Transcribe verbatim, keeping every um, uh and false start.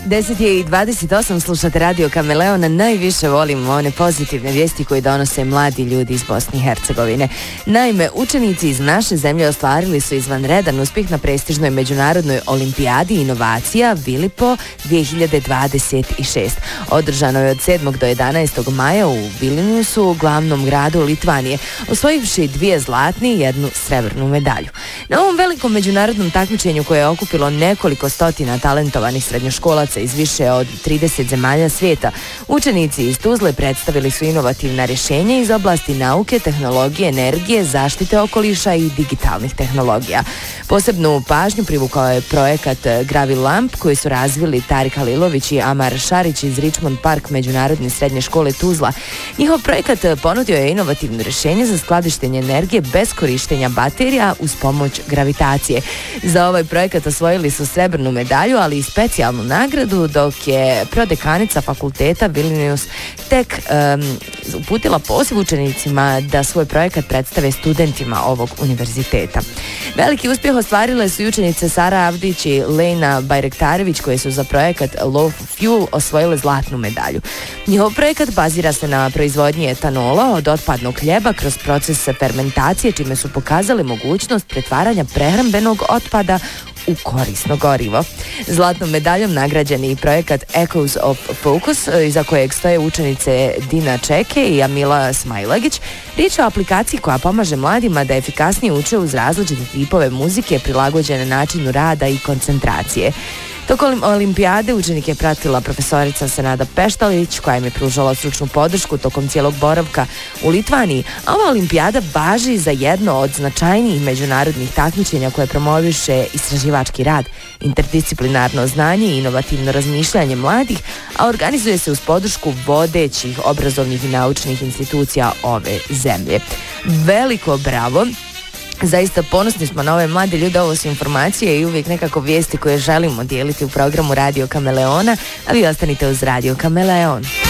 deset je i dvadeset osam, slušate Radio Kameleon. Najviše volim one pozitivne vijesti koje donose mladi ljudi iz Bosne i Hercegovine. Naime, učenici iz naše zemlje ostvarili su izvanredan uspjeh na prestižnoj međunarodnoj olimpijadi inovacija Vilipo dvije hiljade dvadeset šest. Održano je od sedmog do jedanaestog maja u Vilniusu, glavnom gradu Litvanije, osvojivši dvije zlatne i jednu srebrnu medalju. Na ovom velikom međunarodnom takmičenju koje je okupilo nekoliko stotina talentovanih srednjoškolaca iz više od trideset zemalja svijeta, učenici iz Tuzle predstavili su inovativna rješenja iz oblasti nauke, tehnologije, energije, zaštite okoliša i digitalnih tehnologija. Posebnu pažnju privukao je projekat Gravi Lamp koji su razvili Tarik Halilović i Amar Šarić iz Richmond Park međunarodne srednje škole Tuzla. Njihov projekat ponudio je inovativno rješenje za skladištenje energije bez korištenja baterija uz pomoć gravitacije. Za ovaj projekat osvojili su srebrnu medalju, ali i specijalnu nagradu, dok je prodekanica fakulteta Vilnius tek um, uputila poziv učenicima da svoj projekat predstave studentima ovog univerziteta. Veliki uspjeh ostvarile su i učenice Sara Avdić i Lejna Bajrektarević koje su za projekat Low Fuel osvojile zlatnu medalju. Njihov projekat bazira se na proizvodnji etanola od otpadnog hljeba kroz proces fermentacije, čime su pokazali mogućnost pretvaranja prehrambenog otpada u korisno gorivo. Zlatnom medaljom nagrađen je i projekat Echoes of Focus, iza kojeg stoje učenice Dina Čeke i Amila Smajlagić. Riječ je o aplikaciji koja pomaže mladima da efikasnije uče uz različite tipove muzike prilagođene načinu rada i koncentracije. Tokom olimpijade učenike je pratila profesorica Senada Peštalić koja im je pružala stručnu podršku tokom cijelog boravka u Litvaniji, a ova olimpijada važi za jedno od značajnijih međunarodnih takmičenja koje promoviše istraživački rad, interdisciplinarno znanje i inovativno razmišljanje mladih, a organizuje se uz podršku vodećih obrazovnih i naučnih institucija ove zemlje. Veliko bravo! Zaista ponosni smo na ove mlade ljude, ovo su informacije i uvijek nekako vijesti koje želimo dijeliti u programu Radio Kameleona, a vi ostanite uz Radio Kameleon.